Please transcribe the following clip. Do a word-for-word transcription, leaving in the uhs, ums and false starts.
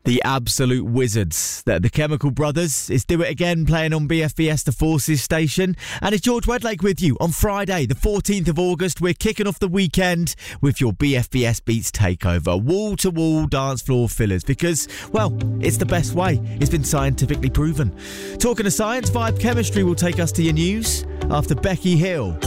The absolute wizards, that the Chemical Brothers. It's Do It Again playing on B F B S The Forces station. And it's George Wedlake with you on Friday, the fourteenth of August. We're kicking off the weekend with your B F B S Beats takeover. Wall-to-wall dance floor fillers because, well, it's the best way. It's been scientifically proven. Talking of science, Vibe Chemistry will take us to your news after Becky Hill.